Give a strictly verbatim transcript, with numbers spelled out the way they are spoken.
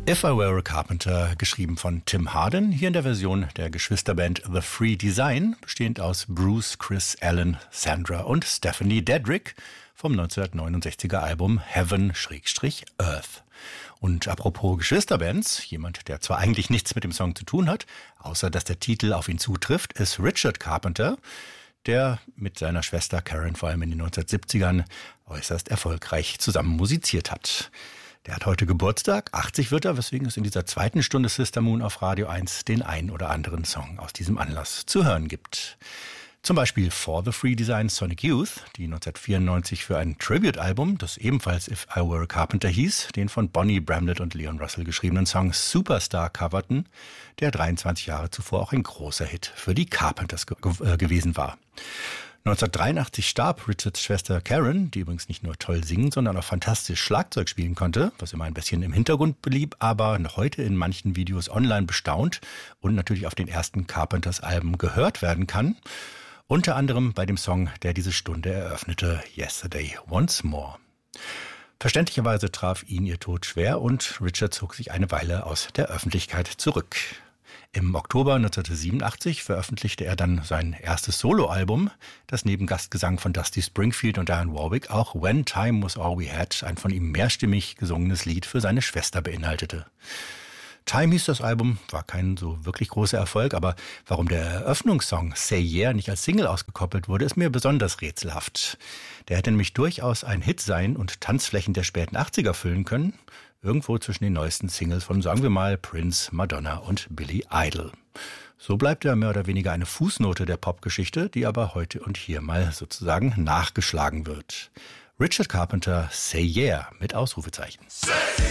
If I Were a Carpenter, geschrieben von Tim Hardin, hier in der Version der Geschwisterband The Free Design, bestehend aus Bruce, Chris, Alan, Sandra und Stephanie Dedrick vom neunzehnhundertneunundsechziger Album Heaven/Earth. Und apropos Geschwisterbands, jemand, der zwar eigentlich nichts mit dem Song zu tun hat, außer dass der Titel auf ihn zutrifft, ist Richard Carpenter, der mit seiner Schwester Karen vor allem in den neunzehnhundertsiebzigern äußerst erfolgreich zusammen musiziert hat. Der hat heute Geburtstag, achtzig wird er, weswegen es in dieser zweiten Stunde Sister Moon auf Radio eins den ein oder anderen Song aus diesem Anlass zu hören gibt. Zum Beispiel For the Free Design Sonic Youth, die neunzehnhundertvierundneunzig für ein Tribute-Album, das ebenfalls If I Were a Carpenter hieß, den von Bonnie Bramlett und Leon Russell geschriebenen Song Superstar coverten, der dreiundzwanzig Jahre zuvor auch ein großer Hit für die Carpenters ge- äh, gewesen war. neunzehnhundertdreiundachtzig starb Richards Schwester Karen, die übrigens nicht nur toll singen, sondern auch fantastisch Schlagzeug spielen konnte, was immer ein bisschen im Hintergrund blieb, aber noch heute in manchen Videos online bestaunt und natürlich auf den ersten Carpenters-Alben gehört werden kann. Unter anderem bei dem Song, der diese Stunde eröffnete, Yesterday Once More. Verständlicherweise traf ihn ihr Tod schwer und Richard zog sich eine Weile aus der Öffentlichkeit zurück. Im Oktober neunzehnhundertsiebenundachtzig veröffentlichte er dann sein erstes Soloalbum, das neben Gastgesang von Dusty Springfield und Dionne Warwick auch When Time Was All We Had, ein von ihm mehrstimmig gesungenes Lied für seine Schwester beinhaltete. Time hieß das Album, war kein so wirklich großer Erfolg, aber warum der Eröffnungssong Say Yeah nicht als Single ausgekoppelt wurde, ist mir besonders rätselhaft. Der hätte nämlich durchaus ein Hit sein und Tanzflächen der späten achtziger füllen können, irgendwo zwischen den neuesten Singles von, sagen wir mal, Prince, Madonna und Billy Idol. So bleibt er mehr oder weniger eine Fußnote der Popgeschichte, die aber heute und hier mal sozusagen nachgeschlagen wird. Richard Carpenter, Say Yeah mit Ausrufezeichen. Say